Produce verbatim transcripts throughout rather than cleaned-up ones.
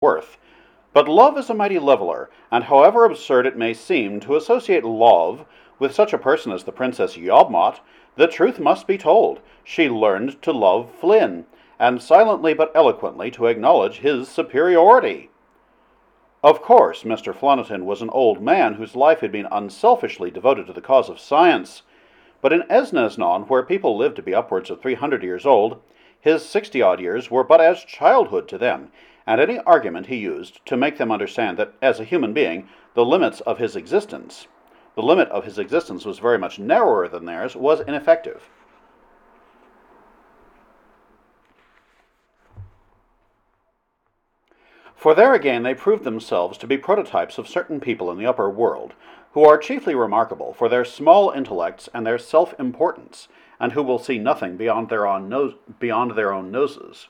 worth. But love is a mighty leveler, and however absurd it may seem to associate love with such a person as the Princess Yawmot, the truth must be told. She learned to love Flynn, and silently but eloquently to acknowledge his superiority. Of course, Mister Flanagan was an old man whose life had been unselfishly devoted to the cause of science, but in Esnasnon, where people lived to be upwards of three hundred years old, his sixty-odd years were but as childhood to them, and any argument he used to make them understand that, as a human being, the limits of his existence, the limit of his existence was very much narrower than theirs, was ineffective. For there again they proved themselves to be prototypes of certain people in the upper world, who are chiefly remarkable for their small intellects and their self-importance, and who will see nothing beyond their own, nose, beyond their own noses.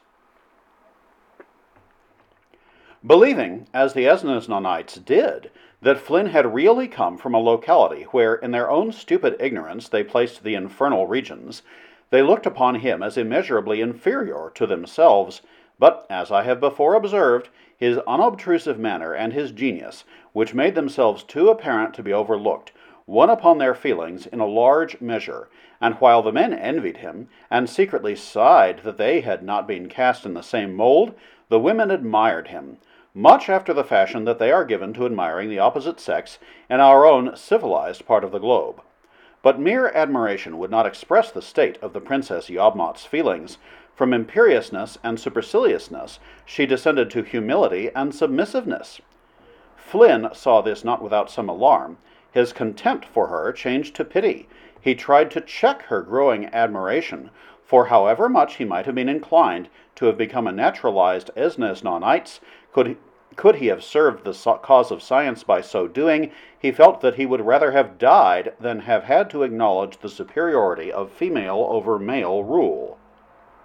Believing, as the Esnasnonites did, that Flynn had really come from a locality where, in their own stupid ignorance, they placed the infernal regions, they looked upon him as immeasurably inferior to themselves, but, as I have before observed, his unobtrusive manner and his genius, which made themselves too apparent to be overlooked, won upon their feelings in a large measure, and while the men envied him, and secretly sighed that they had not been cast in the same mold, the women admired him, much after the fashion that they are given to admiring the opposite sex in our own civilized part of the globe. But mere admiration would not express the state of the Princess Yawmot's feelings. From imperiousness and superciliousness she descended to humility and submissiveness. Flynn saw this not without some alarm. His contempt for her changed to pity. He tried to check her growing admiration, for however much he might have been inclined to have become a naturalized Esnasnonites, could, could he have served the cause of science by so doing, he felt that he would rather have died than have had to acknowledge the superiority of female over male rule.